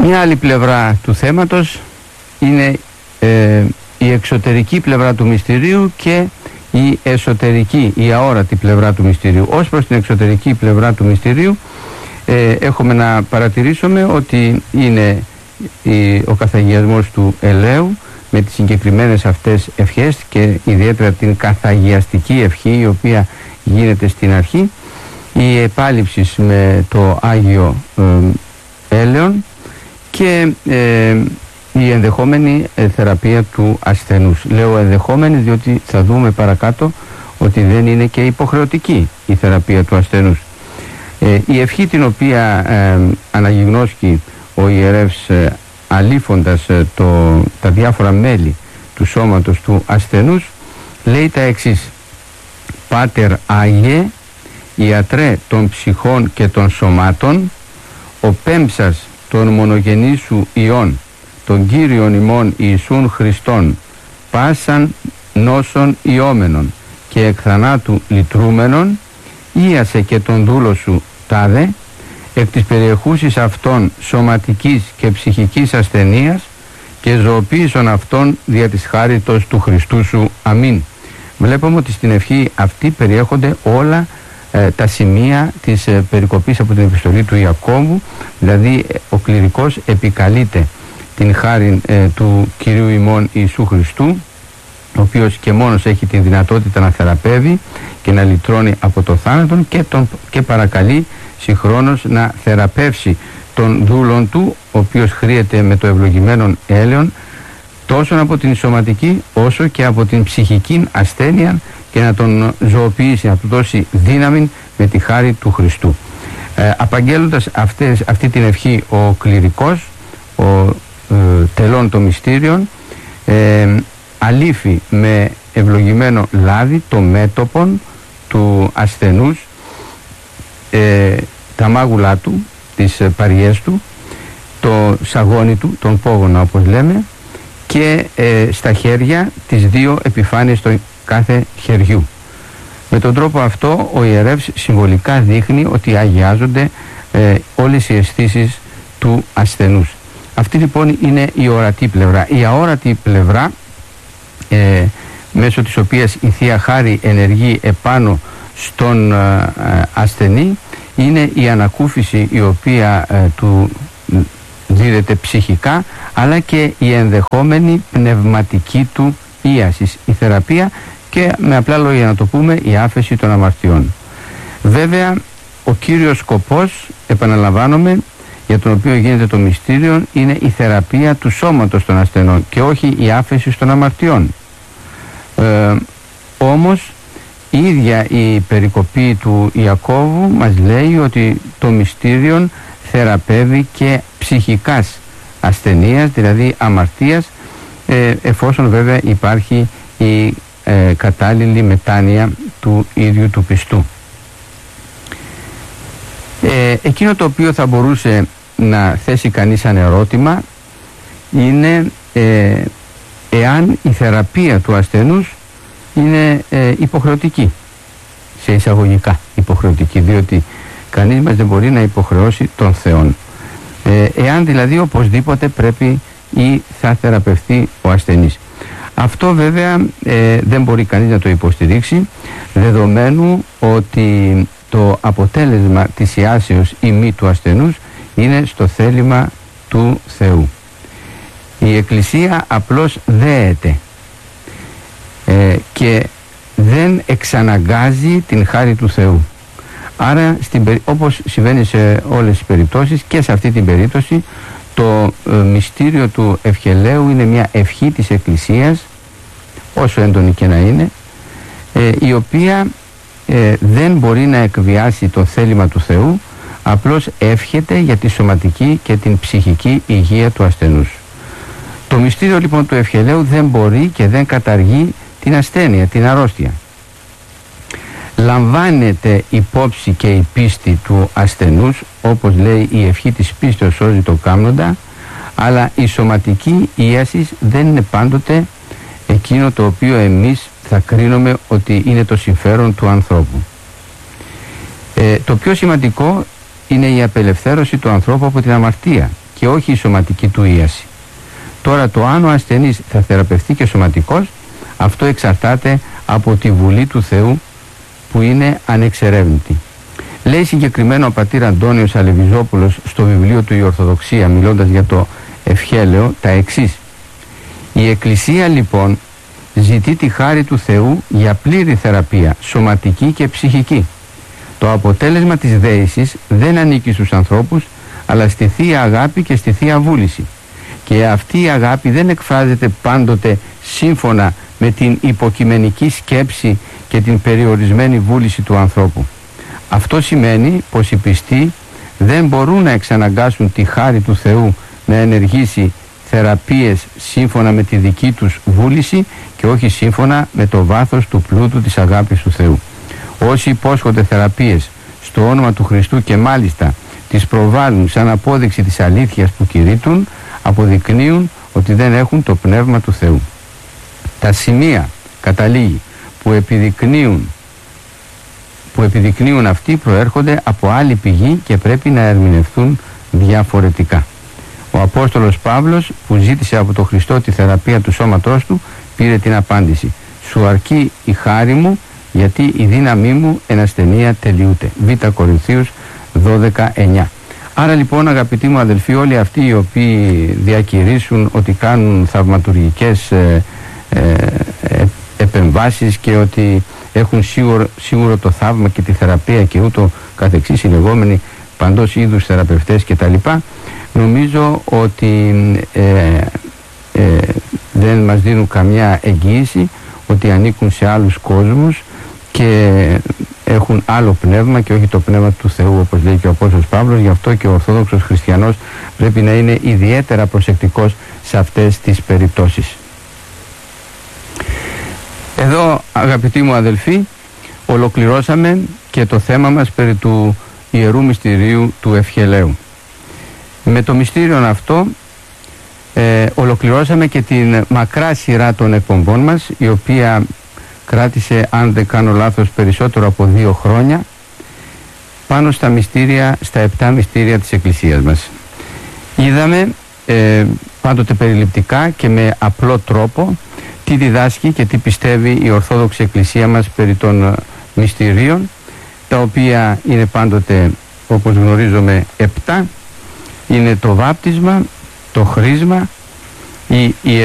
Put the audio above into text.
Μια άλλη πλευρά του θέματος είναι η εξωτερική πλευρά του μυστηρίου και η εσωτερική, η αόρατη πλευρά του μυστηρίου. Ως προς την εξωτερική πλευρά του μυστηρίου έχουμε να παρατηρήσουμε ότι είναι ο καθαγιασμός του ελαίου με τις συγκεκριμένες αυτές ευχές και ιδιαίτερα την καθαγιαστική ευχή, η οποία γίνεται στην αρχή, η επάλυψη με το Άγιο Έλεον και η ενδεχόμενη θεραπεία του ασθενούς. Λέω ενδεχόμενη διότι θα δούμε παρακάτω ότι δεν είναι και υποχρεωτική η θεραπεία του ασθενούς. Η ευχή την οποία αναγιγνώσκει ο ιερεύς αλήφοντας τα διάφορα μέλη του σώματος του ασθενούς λέει τα εξής: Πάτερ Άγιε, ιατρέ των ψυχών και των σωμάτων, ο πέμψας των μονογενή σου Υιών, των Κύριων ημών Ιησούν Χριστών, πάσαν νόσων ιόμενων και εκ θανάτου λυτρούμενων, ίασε και τον δούλο σου τάδε, εκ της περιεχούσης αυτών σωματικής και ψυχικής ασθενείας και ζωοποίησον αυτών δια της χάριτος του Χριστού σου. Αμήν. Βλέπουμε ότι στην ευχή αυτή περιέχονται όλα τα σημεία της περικοπής από την επιστολή του Ιακώβου, δηλαδή ο κληρικός επικαλείται την χάρη του Κυρίου ημών Ιησού Χριστού, ο οποίος και μόνος έχει την δυνατότητα να θεραπεύει και να λυτρώνει από το θάνατον και παρακαλεί συγχρόνως να θεραπεύσει τον δούλον του, ο οποίος χρήεται με το ευλογημένον έλεον τόσο από την σωματική όσο και από την ψυχική ασθένεια και να τον ζωοποιήσει, να του δώσει δύναμη με τη χάρη του Χριστού. Απαγγέλλοντας αυτή την ευχή ο κληρικός, ο τελών των μυστήριων, αλήφει με ευλογημένο λάδι το μέτωπον του ασθενούς, τα μάγουλά του, τις παριές του, το σαγόνι του, τον πόγωνα όπως λέμε, και στα χέρια τις δύο επιφάνειες των κάθε χεριού. Με τον τρόπο αυτό ο ιερεύς συμβολικά δείχνει ότι αγιάζονται όλες οι αισθήσεις του ασθενούς. Αυτή λοιπόν είναι η ορατή πλευρά. Η αόρατη πλευρά, μέσω της οποίας η Θεία Χάρη ενεργεί επάνω στον ασθενή, είναι η ανακούφιση η οποία του δίδεται ψυχικά, αλλά και η ενδεχόμενη πνευματική του ίασης, η θεραπεία και με απλά λόγια να το πούμε η άφεση των αμαρτιών. Βέβαια ο κύριος σκοπός, επαναλαμβάνομαι, για τον οποίο γίνεται το μυστήριο, είναι η θεραπεία του σώματος των ασθενών και όχι η άφεση των αμαρτιών. Όμως η ίδια η περικοπή του Ιακώβου μας λέει ότι το μυστήριο θεραπεύει και ψυχικάς ασθενείας, δηλαδή αμαρτίας, εφόσον βέβαια υπάρχει η κατάλληλη μετάνοια του ίδιου του πιστού. Εκείνο το οποίο θα μπορούσε να θέσει κανείς σαν ερώτημα είναι εάν η θεραπεία του ασθενούς είναι υποχρεωτική, σε εισαγωγικά υποχρεωτική, διότι κανείς μας δεν μπορεί να υποχρεώσει τον Θεόν. Εάν δηλαδή οπωσδήποτε πρέπει ή θα θεραπευτεί ο ασθενής. Αυτό βέβαια δεν μπορεί κανείς να το υποστηρίξει, δεδομένου ότι το αποτέλεσμα της ιάσεως ή μη του ασθενούς είναι στο θέλημα του Θεού. Η Εκκλησία απλώς δέεται και δεν εξαναγκάζει την χάρη του Θεού. Άρα όπως συμβαίνει σε όλες τις περιπτώσεις και σε αυτή την περίπτωση, το μυστήριο του ευχελαίου είναι μια ευχή της Εκκλησίας, όσο έντονη και να είναι, η οποία δεν μπορεί να εκβιάσει το θέλημα του Θεού, απλώς εύχεται για τη σωματική και την ψυχική υγεία του ασθενούς. Το μυστήριο λοιπόν του ευχελαίου δεν μπορεί και δεν καταργεί την ασθένεια, την αρρώστια. Λαμβάνεται υπόψη και η πίστη του ασθενούς, όπως λέει η ευχή της πίστεως σώζει το κάμνοντα, αλλά η σωματική ίαση δεν είναι πάντοτε εκείνο το οποίο εμείς θα κρίνουμε ότι είναι το συμφέρον του ανθρώπου. Το πιο σημαντικό είναι η απελευθέρωση του ανθρώπου από την αμαρτία και όχι η σωματική του ίαση. Τώρα το αν ο ασθενής θα θεραπευτεί και σωματικός, αυτό εξαρτάται από τη βουλή του Θεού που είναι ανεξερεύνητη. Λέει συγκεκριμένο ο πατήρ Αντώνιος Αλεβιζόπουλος στο βιβλίο του «Η Ορθοδοξία», μιλώντας για το ευχέλαιο, τα εξής: η Εκκλησία λοιπόν ζητεί τη χάρη του Θεού για πλήρη θεραπεία, σωματική και ψυχική. Το αποτέλεσμα της δέησης δεν ανήκει στους ανθρώπους, αλλά στη Θεία Αγάπη και στη Θεία Βούληση. Και αυτή η αγάπη δεν εκφράζεται πάντοτε σύμφωνα με την υποκειμενική σκέψη και την περιορισμένη βούληση του ανθρώπου. Αυτό σημαίνει πως οι πιστοί δεν μπορούν να εξαναγκάσουν τη χάρη του Θεού να ενεργήσει θεραπείες σύμφωνα με τη δική τους βούληση και όχι σύμφωνα με το βάθος του πλούτου της αγάπης του Θεού. Όσοι υπόσχονται θεραπείες στο όνομα του Χριστού και μάλιστα τις προβάλλουν σαν απόδειξη της αλήθειας που κηρύττουν, αποδεικνύουν ότι δεν έχουν το πνεύμα του Θεού. Τα σημεία, καταλήγει, που επιδεικνύουν αυτοί προέρχονται από άλλη πηγή και πρέπει να ερμηνευθούν διαφορετικά. Ο Απόστολος Παύλος, που ζήτησε από τον Χριστό τη θεραπεία του σώματός του, πήρε την απάντηση: «Σου αρκεί η χάρη μου, γιατί η δύναμή μου εν ασθενεία τελειούται». Β' Κορινθίους 12:9. Άρα λοιπόν, αγαπητοί μου αδελφοί, όλοι αυτοί οι οποίοι διακηρύσουν ότι κάνουν θαυματουργικές επεμβάσεις και ότι έχουν σίγουρο το θαύμα και τη θεραπεία και ούτω καθεξής, οι λεγόμενοι παντός είδους θεραπευτές κτλ., νομίζω ότι δεν μας δίνουν καμιά εγγύηση ότι ανήκουν σε άλλους κόσμους και έχουν άλλο πνεύμα και όχι το πνεύμα του Θεού, όπως λέει και ο Απόστολος Παύλος. Γι' αυτό και ο Ορθόδοξος Χριστιανός πρέπει να είναι ιδιαίτερα προσεκτικός σε αυτές τις περιπτώσεις. Εδώ, αγαπητοί μου αδελφοί, ολοκληρώσαμε και το θέμα μας περί του Ιερού Μυστηρίου του Ευχελαίου. Με το μυστήριο αυτό ολοκληρώσαμε και την μακρά σειρά των εκπομπών μας, η οποία κράτησε, αν δεν κάνω λάθος, περισσότερο από 2 χρόνια, πάνω στα μυστήρια, στα 7 μυστήρια της Εκκλησίας μας. Είδαμε πάντοτε περιληπτικά και με απλό τρόπο τι διδάσκει και τι πιστεύει η Ορθόδοξη Εκκλησία μας περί των μυστηρίων, τα οποία είναι πάντοτε, όπως γνωρίζουμε, 7. Είναι το βάπτισμα, το χρίσμα, η